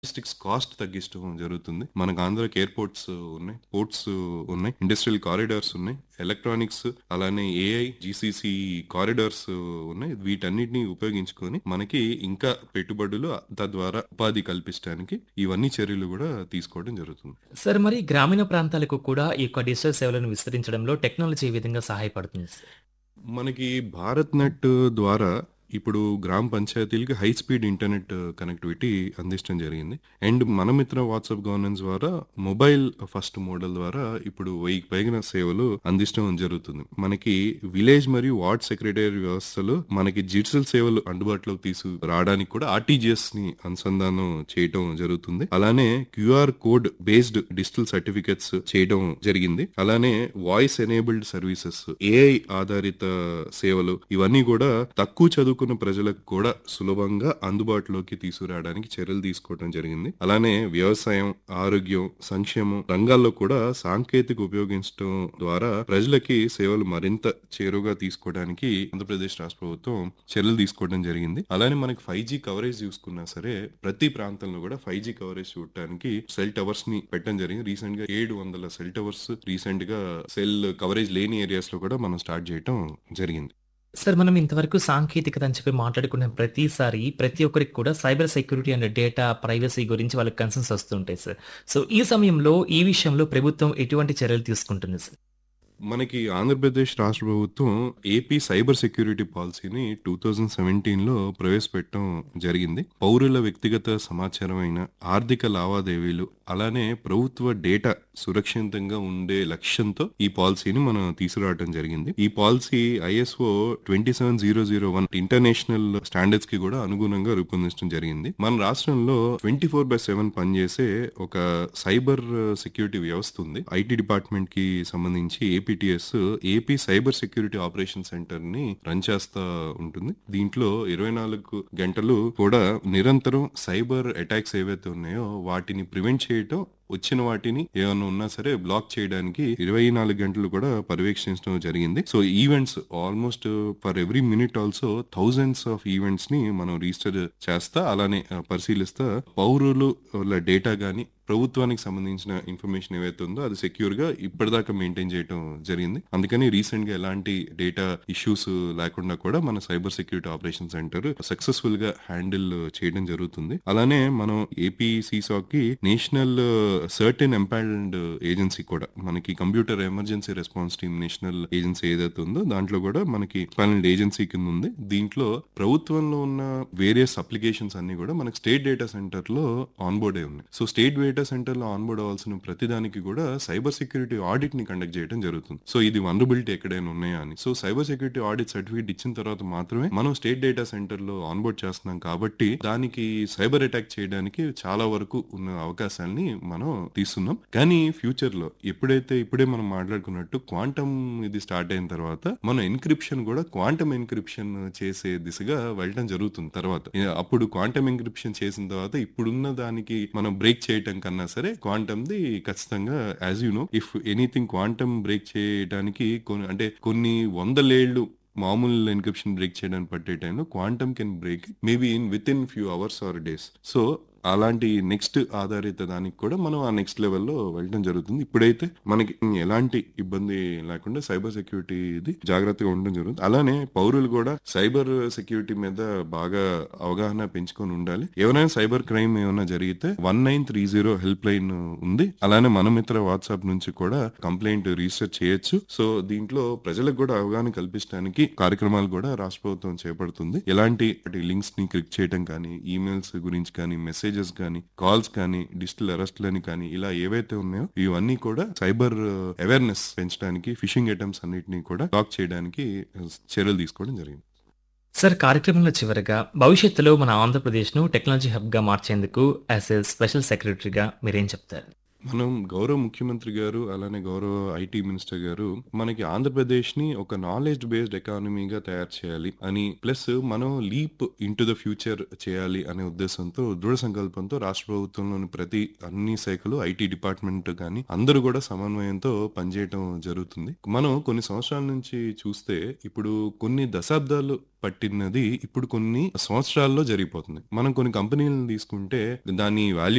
Logistics cost తగ్గించడం జరుగుతుంది. మనకు ఆంధ్రాకి ఎయిర్‌పోర్ట్స్ ఉన్నాయి. పోర్ట్స్ ఉన్నాయి. ఇండస్ట్రియల్ కారిడార్స్ ఉన్నాయి. ఎలక్ట్రానిక్స్ అలానే ఏఐ, జీసీసీ కారిడార్స్ ఉన్నాయి. వీటన్నిటిని ఉపయోగించుకొని మనకి ఇంకా పెట్టుబడులు తద్వారా ఉపాధి కల్పించడానికి ఇవన్నీ చర్యలు కూడా తీసుకోవడం జరుగుతుంది. సార్ మరి గ్రామీణ ప్రాంతాలకు కూడా ఈ యొక్క డిజిటల్ సేవలను విస్తరించడంలో టెక్నాలజీ ఏ విధంగా సహాయపడుతుంది సార్? మనకి భారత్ నెట్ ద్వారా ఇప్పుడు గ్రామ పంచాయతీలకి హై స్పీడ్ ఇంటర్నెట్ కనెక్టివిటీ అందించడం జరిగింది. అండ్ మన మిత్ర వాట్సాప్ గవర్నెన్స్ ద్వారా మొబైల్ ఫస్ట్ మోడల్ ద్వారా ఇప్పుడు 1000 పైగా సేవలు అందించడం జరుగుతుంది. మనకి విలేజ్ మరియు వార్డ్ సెక్రటరీ వ్యవస్థలు మనకి డిజిటల్ సేవలు అందుబాటులోకి రావడానికి కూడా ఆర్టీజీఎస్ ని అనుసంధానం చేయడం జరుగుతుంది. అలానే QR code based digital certificates చేయడం జరిగింది. అలానే వాయిస్ ఎనేబుల్డ్ సర్వీసెస్, ఏఐ ఆధారిత సేవలు ఇవన్నీ కూడా తక్కువ చదువుకున్న ప్రజలకు కూడా సులభంగా అందుబాటులోకి తీసుకురావడానికి చర్యలు తీసుకోవడం జరిగింది. అలానే వ్యవసాయం, ఆరోగ్యం, సంక్షేమం రంగాల్లో కూడా సాంకేతిక ఉపయోగించడం ద్వారా ప్రజలకి సేవలు మరింత చేరువుగా తీసుకోవడానికి ఆంధ్రప్రదేశ్ రాష్ట్ర ప్రభుత్వం చర్యలు తీసుకోవడం జరిగింది. అలానే మనకి 5G కవరేజ్ చూసుకున్నా సరే ప్రతి ప్రాంతంలో కూడా 5G కవరేజ్ చూడటానికి సెల్ టవర్స్ ని పెట్టడం జరిగింది. రీసెంట్ గా 700 సెల్ టవర్స్ రీసెంట్ గా సెల్ కవరేజ్ లేని ఏరియాస్ లో కూడా మనం స్టార్ట్ చేయడం జరిగింది. సార్ మనం ఇంతవరకు సాంకేతికత అని చెప్పి మాట్లాడుకున్న ప్రతిసారి ప్రతి ఒక్కరికి కూడా cyber security and data privacy గురించి వాళ్ళకి కన్సర్న్స్ వస్తుంటాయి సార్. సో ఈ సమయంలో ఈ విషయంలో ప్రభుత్వం ఎటువంటి చర్యలు తీసుకుంటుంది సార్? మనకి ఆంధ్రప్రదేశ్ రాష్ట్ర ప్రభుత్వం ఏపీ సైబర్ సెక్యూరిటీ పాలసీని 2017లో ప్రవేశపెట్టడం జరిగింది. పౌరుల వ్యక్తిగత సమాచారమైన ఆర్థిక లావాదేవీలు అలానే ప్రభుత్వ డేటా సురక్షితంగా ఉండే లక్ష్యంతో ఈ పాలసీని మనం తీసుకురావడం జరిగింది. ఈ పాలసీ ఐఎస్ఓ 27001 ఇంటర్నేషనల్ స్టాండర్డ్స్ కి కూడా అనుగుణంగా రూపొందించడం జరిగింది. మన రాష్ట్రంలో 24/7 పనిచేసే ఒక సైబర్ సెక్యూరిటీ వ్యవస్థ ఉంది. ఐటీ డిపార్ట్మెంట్ కి సంబంధించి APTS AP cyber security operation centre ని రన్ చేస్తా ఉంటుంది. దీంట్లో 24 గంటలు కూడా నిరంతరం సైబర్ అటాక్స్ ఏవైతే ఉన్నాయో వాటిని ప్రివెంట్ చేయటం, వచ్చిన వాటిని ఏమైనా ఉన్నా సరే బ్లాక్ చేయడానికి 24 గంటలు కూడా పర్యవేక్షించడం జరిగింది. So events almost for every minute also thousands of events ని మనం రిజిస్టర్ చేస్తా అలానే పరిశీలిస్తా పౌరులు డేటా గానీ ప్రభుత్వానికి సంబంధించిన ఇన్ఫర్మేషన్ ఏవైతే ఉందో అది సెక్యూర్ గా ఇప్పటిదాకా మెయింటైన్ చేయడం జరిగింది. అందుకని రీసెంట్ గా ఎలాంటి డేటా ఇష్యూస్ లేకుండా కూడా మన cyber security operation centre successful గా హ్యాండిల్ చేయడం జరుగుతుంది. అలానే మనం ఏపీ సీసాక్ కి నేషనల్ సర్టెన్ ఎంపానల్డ్ ఏజెన్సీ కూడా మనకి computer emergency response team national agency ఏదైతే ఉందో దాంట్లో కూడా మనకి ఎంపానల్డ్ ఏజెన్సీ కింద ఉంది. దీంట్లో ప్రభుత్వంలో ఉన్న వేరియస్ అప్లికేషన్స్ అన్ని కూడా మనకి స్టేట్ డేటా సెంటర్ లో ఆన్బోర్డ్ అయి ఉన్నాయి. సో స్టేట్ డేటా సెంటర్ లో ఆన్బోర్డ్ అవ్వాల్సిన ప్రతిదానికి కూడా సైబర్ సెక్యూరిటీ ఆడిట్ ని కండక్ట్ చేయడం జరుగుతుంది. సో ఇది వనరబిలిటీ ఎక్కడైనా ఉన్నాయా అని. So cyber security audit certificate ఇచ్చిన తర్వాత మాత్రమే మనం స్టేట్ డేటా సెంటర్ లో ఆన్బోర్డ్ చేస్తున్నాం కాబట్టి దానికి సైబర్ అటాక్ చేయడానికి చాలా వరకు ఉన్న అవకాశాలని మనం తీస్తున్నాం. కానీ ఫ్యూచర్ లో ఇప్పుడే మనం మాట్లాడుకున్నట్టు క్వాంటమ్ ఇది స్టార్ట్ అయిన తర్వాత మనం ఎన్క్రిప్షన్ కూడా క్వాంటమ్ ఎన్క్రిప్షన్ చేసే దిశగా వెళ్ళడం జరుగుతుంది. తర్వాత అప్పుడు క్వాంటమ్ ఎన్క్రిప్షన్ చేసిన తర్వాత ఇప్పుడున్న దానికి మనం బ్రేక్ చేయటం కన్నా సరే క్వాంటమ్ ది ఖచ్చితంగా as you know if anything quantum break చేయడానికి కొన్ని వందలేళ్లు మామూలు ఎన్క్రిప్షన్ బ్రేక్ చేయడానికి పట్టే టైంలో quantum can break maybe with in few hours are days. So అలాంటి నెక్స్ట్ ఆధారిత దానికి కూడా మనం ఆ నెక్స్ట్ లెవెల్లో వెళ్ళడం జరుగుతుంది. ఇప్పుడైతే మనకి ఎలాంటి ఇబ్బంది లేకుండా సైబర్ సెక్యూరిటీ ఇది జాగ్రత్తగా ఉండడం జరుగుతుంది. అలానే పౌరులు కూడా సైబర్ సెక్యూరిటీ మీద బాగా అవగాహన పెంచుకొని ఉండాలి. ఎవరైనా సైబర్ క్రైమ్ ఏమైనా జరిగితే 1930 హెల్ప్ లైన్ ఉంది. అలానే మన మిత్ర వాట్సాప్ నుంచి కూడా కంప్లైంట్ రిజిస్టర్ చేయొచ్చు. సో దీంట్లో ప్రజలకు కూడా అవగాహన కల్పించడానికి కార్యక్రమాలు కూడా రాష్ట్ర ప్రభుత్వం చేపడుతుంది. ఎలాంటి లింక్స్ ని క్లిక్ చేయడం కానీ, ఈమెయిల్స్ గురించి కానీ, మెసేజెస్ కానీ, కాల్స్ కానీ, డిజిటల్ అరెస్ట్లని కానీ ఇలా ఏవైతే ఉన్నాయో ఇవన్నీ కూడా సైబర్ అవేర్నెస్ పెంచడానికి, ఫిషింగ్ అటెంప్ట్స్ అన్నిటినీ కూడా బ్లాక్ చేయడానికి చర్యలు తీసుకోవడం జరిగింది. సార్ కార్యక్రమంలో చివరగా భవిష్యత్తులో మన ఆంధ్రప్రదేశ్ను టెక్నాలజీ హబ్గా మార్చేందుకు యాజ్ ఎ స్పెషల్ సెక్రటరీగా మీరేం చెప్తారు? మనం గౌరవ ముఖ్యమంత్రి గారు అలానే గౌరవ ఐటీ మినిస్టర్ గారు మనకి ఆంధ్రప్రదేశ్ ని ఒక నాలెడ్జ్ బేస్డ్ ఎకానమీగా తయారు చేయాలి అని ప్లస్ మనం లీప్ ఇంటూ ద ఫ్యూచర్ చేయాలి అనే ఉద్దేశంతో దృఢ సంకల్పంతో రాష్ట్ర ప్రభుత్వంలోని అన్ని శాఖలు ఐటీ డిపార్ట్మెంట్ కానీ అందరూ కూడా సమన్వయంతో పనిచేయటం జరుగుతుంది. మనం కొన్ని సంవత్సరాల నుంచి చూస్తే ఇప్పుడు కొన్ని దశాబ్దాలు పట్టినది ఇప్పుడు కొన్ని సంవత్సరాల్లో జరిగిపోతుంది. మనం కొన్ని కంపెనీలను తీసుకుంటే దాని వాల్యూ